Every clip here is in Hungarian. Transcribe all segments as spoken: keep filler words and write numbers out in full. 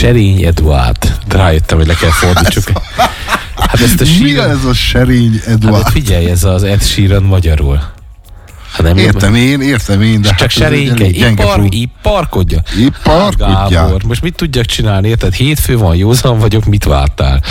Serény Eduárd. De rájöttem, hogy le kell fordítsuk. Hát ezt a Mi Sheeran... ez a Serény Eduárd? Hát figyelj, ez az Ed Sheeran magyarul. Hát nem értem én, értem én, de csak hát serényke, ipar, iparkodja. Iparkodja. Gábor, most mit tudjak csinálni, érted? Hétfő van, józan vagyok, mit vártál?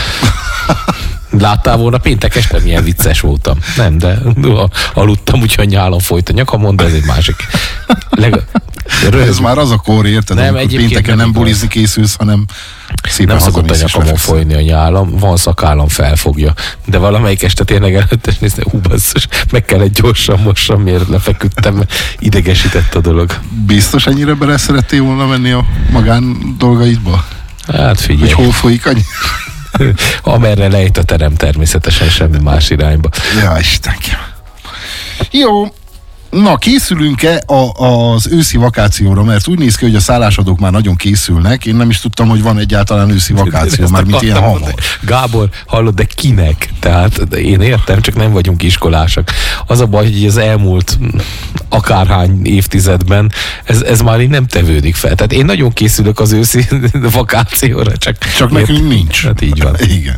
Láttál volna péntek este, milyen vicces voltam. Nem, de aludtam, úgyhogy nyálom folyt a nyakamon, de ez egy másik. Leg... Ez már az a kor, érted? Nem, amikor pénteken nem, nem bulizni készülsz, hanem szépen nem szokott a nyakamon folyni a nyálam, van szakállam, felfogja. De valamelyik este tényleg előtte nézni, hú, basszus, meg kellett gyorsan mossam, miért lefeküdtem, mert idegesített a dolog. Biztos ennyire bele szerettél volna menni a magán dolgaidba? Hát figyelj. Hogy hol folyik annyi? Amerre lejt a terem, természetesen semmi más irányba. Ja, Istenkem. Jó. Na, készülünk-e a, az őszi vakációra? Mert úgy néz ki, hogy a szállásadók már nagyon készülnek. Én nem is tudtam, hogy van egyáltalán őszi vakáció, már mint ilyen hamar. Gábor, hallod, de kinek? Tehát én értem, csak nem vagyunk iskolások. Az a baj, hogy az elmúlt akárhány évtizedben ez, ez már így nem tevődik fel. Tehát én nagyon készülök az őszi vakációra, csak... Csak ért... nekünk nincs. Hát így van. Igen.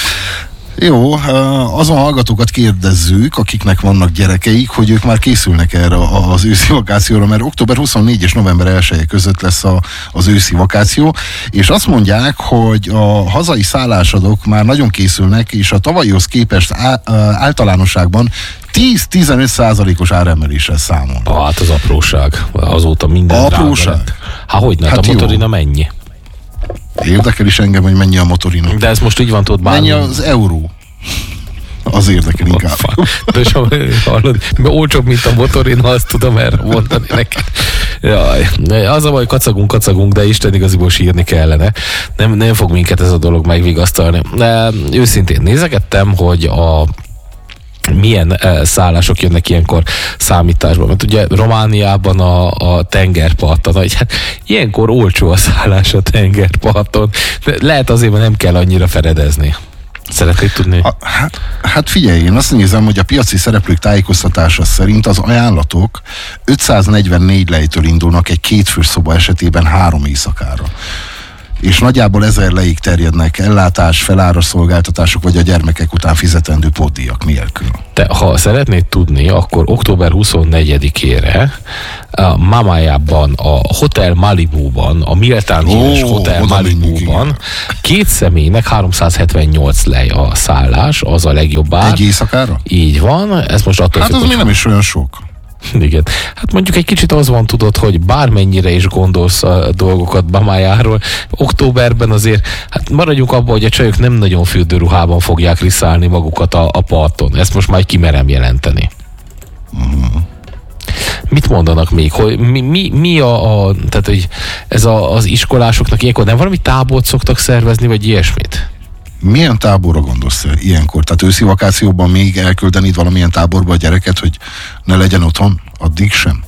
Jó, azon hallgatókat kérdezzük, akiknek vannak gyerekeik, hogy ők már készülnek erre az őszi vakációra, mert október huszonnégyedike és november elseje között lesz a, az őszi vakáció, és azt mondják, hogy a hazai szállásadók már nagyon készülnek, és a tavalyihoz képest á, általánosságban tíz-tizenöt százalékos áremeléssel számol. Ah, hát az apróság. Azóta minden apróság? Hát hogyne, hát a motorina mennyi? Érdekel is engem, hogy mennyi a motorina. De ez most így van, tudod bármi. Mennyi az euró? Az érdekel inkább. De so, hallod, olcsóbb, mint a motorina, azt tudom erre mondani neked. Jaj, az a baj, kacagunk, kacagunk, de Isten igaziból sírni kellene. Nem, nem fog minket ez a dolog megvigasztalni. De őszintén nézegettem, hogy a milyen uh, szállások jönnek ilyenkor számításba, mert ugye Romániában a, a tengerparton, hogy hát ilyenkor olcsó a szállás a tengerparton, de lehet azért, mert nem kell annyira feredezni. Szeretnéd tudni? A, hát, hát figyelj, én azt nézem, hogy a piaci szereplők tájékoztatása szerint az ajánlatok ötszáznegyvennégy lejtől indulnak egy kétfős szoba esetében három éjszakára. És nagyjából ezer leig terjednek ellátás, feláras szolgáltatások, vagy a gyermekek után fizetendő pótdíjak nélkül. Te, ha szeretnéd tudni, akkor október huszonnegyedikére a Mamájában, a Hotel Malibuban, a méltán híres oh, Hotel Malibuban két személynek háromszázhetvennyolc lej a szállás, az a legjobb ár. Egy éjszakára? Így van. Ez most attól hát függ, az mi nem is olyan sok. Igen. Hát mondjuk egy kicsit az van, tudod, hogy bármennyire is gondolsz a dolgokat Bamájáról, októberben azért, hát maradjunk abban, hogy a csajok nem nagyon fürdőruhában fogják riszálni magukat a, a parton. Ezt most már kimerem jelenteni. Mm. Mit mondanak még? Hogy mi, mi, mi a, a, tehát, hogy ez a, az iskolásoknak ilyenkor nem valami tábort szoktak szervezni, vagy ilyesmit? Milyen táborra gondolsz ilyenkor? Tehát őszi vakációban még elküldenéd valamilyen táborba a gyereket, hogy ne legyen otthon? Addig sem?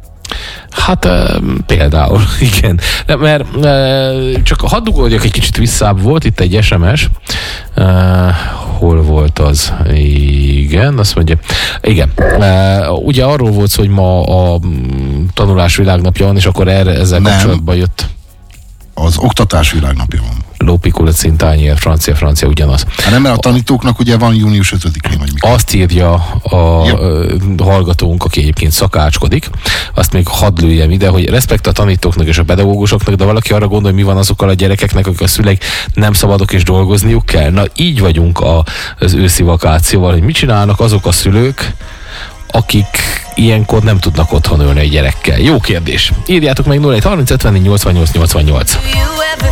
Hát e, például, igen. De, mert e, csak hadd ugoljak egy kicsit visszább, volt itt egy es em es. E, hol volt az? Igen, azt mondja. Igen. E, ugye arról volt szó, hogy ma a tanulás világnapja van, és akkor erre ezzel Nem. kapcsolatban jött. Az oktatás világnapja van. Lópikulat szintányér, francia, francia ugyanaz. Hát nem, mert a tanítóknak ugye van június ötödikén, vagy mikor. Azt írja a ja. hallgatónk, aki egyébként szakácskodik, azt még hadd lőjem ide, hogy respekt a tanítóknak és a pedagógusoknak, de valaki arra gondol, hogy mi van azokkal a gyerekeknek, akik a szüleik nem szabadok és dolgozniuk kell. Na így vagyunk a, az őszi vakációval, hogy mit csinálnak azok a szülők, akik ilyenkor nem tudnak otthon ülni egy gyerekkel. Jó kérdés. Írjátok meg nulla egy harminc ötvennégy nyolcvannyolc nyolcvannyolc.